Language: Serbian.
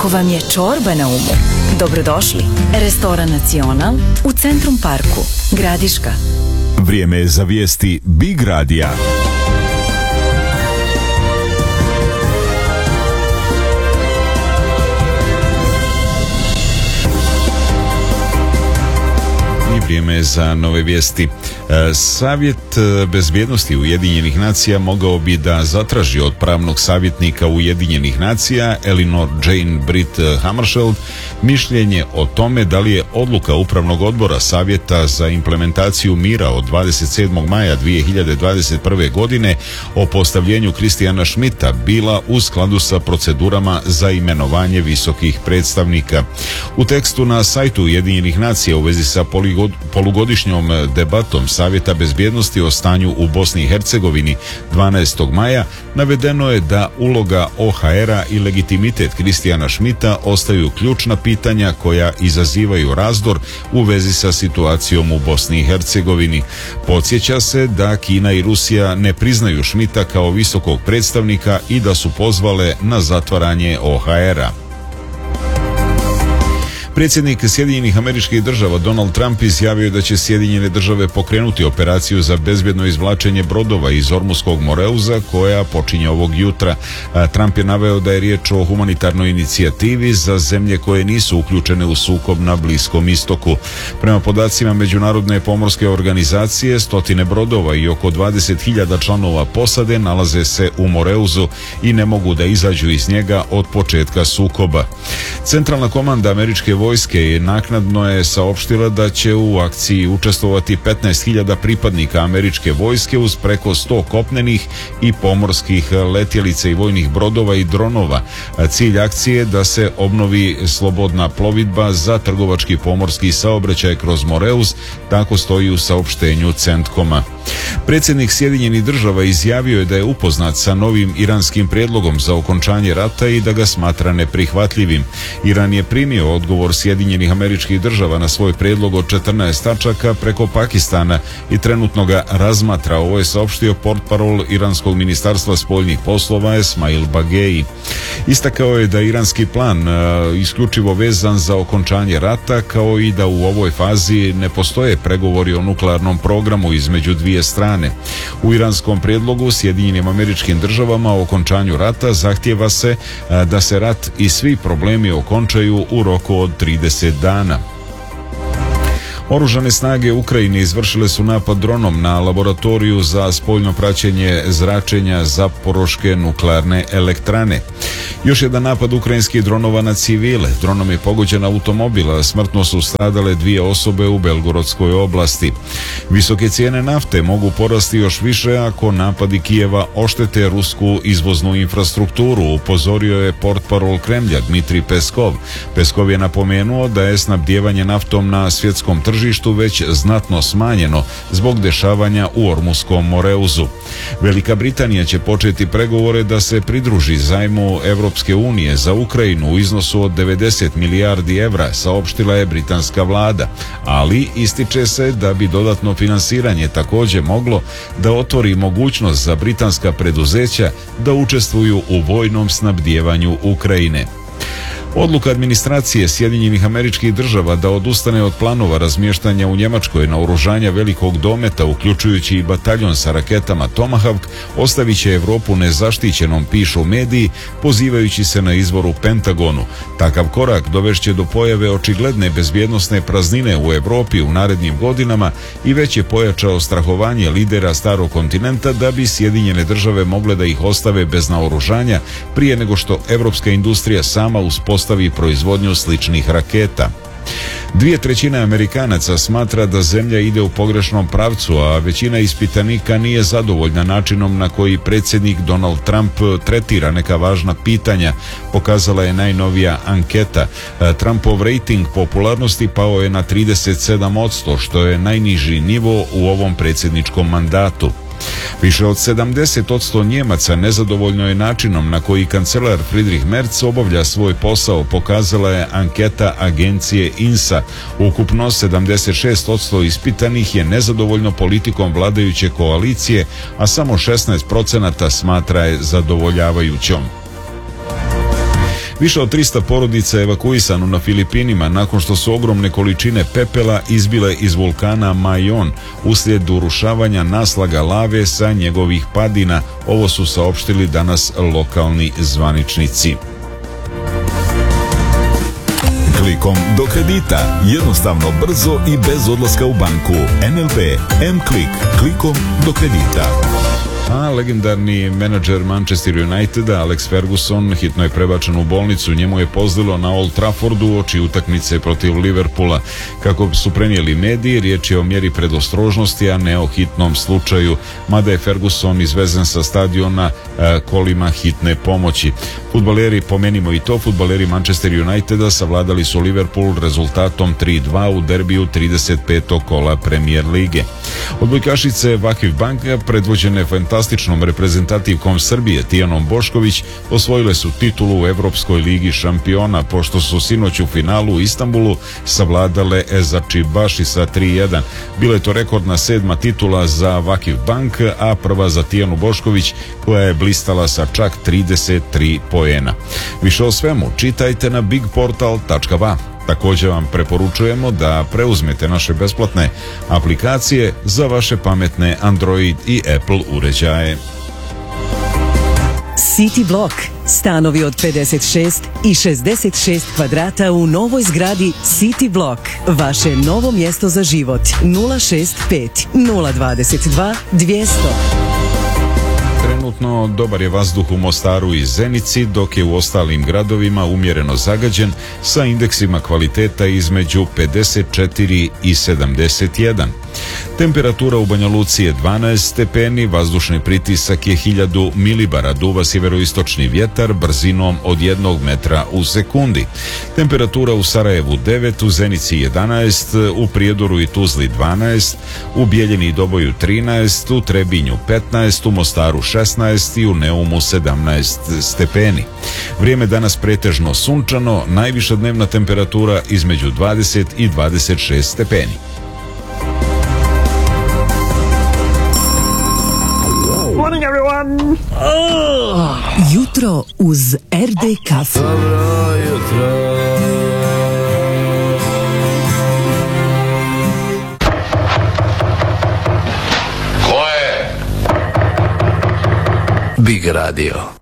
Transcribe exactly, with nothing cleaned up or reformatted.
Ako vam je čorba na umu, dobrodošli. Restoran Nacional u Centrum Parku, Gradiška. Vrijeme je za vijesti Big Radija. Vrijeme je za nove vijesti. Savjet bezbjednosti Ujedinjenih nacija mogao bi da zatraži od pravnog savjetnika Ujedinjenih nacija Eleanor Jane Britt Hammarskjöld mišljenje o tome da li je odluka Upravnog odbora Savjeta za implementaciju mira od dvadeset sedmog maja dvije hiljade dvadeset prve godine o postavljenju Christiana Schmidta bila u skladu sa procedurama za imenovanje visokih predstavnika. U tekstu na sajtu Ujedinjenih nacija u vezi sa polugodišnjom debatom Savjeta bezbjednosti o stanju u Bosni i Hercegovini dvanaestog maja navedeno je da uloga O H R-a i legitimitet Christiana Schmidta ostaju ključna pitanja koja izazivaju razdor u vezi sa situacijom u Bosni i Hercegovini. Podsjeća se da Kina i Rusija ne priznaju Schmidta kao visokog predstavnika i da su pozvale na zatvaranje O H R-a. Predsjednik Sjedinjenih Američkih Država Donald Trump izjavio je da će Sjedinjene Države pokrenuti operaciju za bezbjedno izvlačenje brodova iz Ormuskog Moreuza koja počinje ovog jutra. Trump je naveo da je riječ o humanitarnoj inicijativi za zemlje koje nisu uključene u sukob na Bliskom istoku. Prema podacima Međunarodne pomorske organizacije, stotine brodova i oko dvadeset hiljada članova posade nalaze se u Moreuzu i ne mogu da izađu iz njega od početka sukoba. Centralna komanda američke vojske je naknadno je saopštila da će u akciji učestvovati petnaest hiljada pripadnika američke vojske uz preko sto kopnenih i pomorskih letjelica i vojnih brodova i dronova. Cilj akcije je da se obnovi slobodna plovidba za trgovački pomorski saobraćaj kroz Moreuz, tako stoji u saopštenju Centkoma. Predsjednik Sjedinjenih Država izjavio je da je upoznat sa novim iranskim prijedlogom za okončanje rata i da ga smatra neprihvatljivim. Iran je primio odgovor Sjedinjenih Američkih Država na svoj prijedlog od četrnaest tačaka preko Pakistana i trenutno ga razmatra. Ovo je saopštio portparol Iranskog ministarstva spoljnih poslova Esmail Bagei. Istakao je da iranski plan uh, isključivo vezan za okončanje rata, kao i da u ovoj fazi ne postoje pregovori o nuklearnom programu između dvije strane. U iranskom prijedlogu Sjedinjenim Američkim Državama o okončanju rata zahtijeva se uh, da se rat i svi problemi okončaju u roku od trideset dana. Oružane snage Ukrajine izvršile su napad dronom na laboratoriju za spoljno praćenje zračenja Zaporoške nuklearne elektrane. Još jedan napad ukrajinskih dronova na civile. Dronom je pogođen automobil, a smrtno su stradale dvije osobe u Belgorodskoj oblasti. Visoke cijene nafte mogu porasti još više ako napadi Kijeva oštete rusku izvoznu infrastrukturu, upozorio je portparol Kremlja Dmitrij Peskov. Peskov je napomenuo da je snabdijevanje naftom na svjetskom tržištu već znatno smanjeno zbog dešavanja u Ormuskom Moreuzu. Velika Britanija će početi pregovore da se pridruži zajmu Evropske unije za Ukrajinu u iznosu od devedeset milijardi evra, saopštila je britanska vlada, ali ističe se da bi dodatno finansiranje također moglo da otvori mogućnost za britanska preduzeća da učestvuju u vojnom snabdijevanju Ukrajine. Odluka administracije Sjedinjenih Američkih Država da odustane od planova razmještanja u Njemačkoj naoružanja velikog dometa, uključujući i bataljon sa raketama Tomahawk, ostavit će Europu nezaštićenom, pišu mediji, pozivajući se na izvor u Pentagonu. Takav korak dovešće do pojave očigledne bezbjednosne praznine u Europi u narednim godinama i već je pojačao strahovanje lidera starog kontinenta da bi Sjedinjene Države mogle da ih ostave bez naoružanja prije nego što evropska industrija sama uspostavi postavi proizvodnju sličnih raketa. Dvije trećine Amerikanaca smatra da zemlja ide u pogrešnom pravcu, a većina ispitanika nije zadovoljna načinom na koji predsjednik Donald Trump tretira neka važna pitanja, pokazala je najnovija anketa. Trumpov rejting popularnosti pao je na trideset sedam posto, što je najniži nivo u ovom predsjedničkom mandatu. Više od sedamdeset posto Njemaca nezadovoljno je načinom na koji kancelar Friedrich Merz obavlja svoj posao, pokazala je anketa agencije I N S A. Ukupno sedamdeset šest posto ispitanih je nezadovoljno politikom vladajuće koalicije, a samo šesnaest posto smatra je zadovoljavajućom. Više od trista porodica je evakuisano na Filipinima nakon što su ogromne količine pepela izbile iz vulkana Mayon uslijed urušavanja naslaga lave sa njegovih padina. Ovo su saopštili danas lokalni zvaničnici. Klikom do kredita. Jednostavno, brzo i bez odlaska u banku. N L B M-Klik. Klikom do kredita. A legendarni menadžer Manchester Uniteda Alex Ferguson hitno je prebačen u bolnicu. Njemu je pozlilo na Old Traffordu oči utakmice protiv Liverpoola. Kako su prenijeli mediji, riječ je o mjeri predostrožnosti, a ne o hitnom slučaju, mada je Ferguson izvezen sa stadiona e, kolima hitne pomoći. Fudbaleri, pomenimo i to, fudbaleri Manchester Uniteda savladali su Liverpool rezultatom tri dva u derbiju trideset petog kola Premier lige. Odbojkašice Vakif Banka, predvođene fantastičnom reprezentativkom Srbije Tijanom Bošković, osvojile su titulu u Evropskoj ligi šampiona pošto su sinoć u finalu u Istanbulu savladale Ezačibaši sa tri jedan. Bila je to rekordna sedma titula za Vakif Bank, a prva za Tijanu Bošković koja je blistala sa čak trideset tri poena. Više o svemu čitajte na big portal tačka va. Također vam preporučujemo da preuzmete naše besplatne aplikacije za vaše pametne Android i Apple uređaje. City Block. Stanovi od pedeset šest i šezdeset šest kvadrata u novoj zgradi City Block. Vaše novo mjesto za život. nula šest pet nula dvadeset dva dvjesto. Trenutno dobar je vazduh u Mostaru i Zenici, dok je u ostalim gradovima umjereno zagađen sa indeksima kvaliteta između pedeset četiri i sedamdeset jedan. Temperatura u Banja Luci je dvanaest stepeni, vazdušni pritisak je hiljadu milibara, duva sjeveroistočni vjetar brzinom od jednog metra u sekundi. Temperatura u Sarajevu devet, u Zenici jedanaest, u Prijedoru i Tuzli dvanaest, u Bijeljini i Doboju trinaest, u Trebinju petnaest, u Mostaru šesnaest i u Neumu sedamnaest stepeni. Vrijeme danas pretežno sunčano, najviša dnevna temperatura između dvadeset i dvadeset šest stepeni. Morning everyone! Oh. Jutro uz R D kafu. Dobro jutro. Ko je? Big Radio.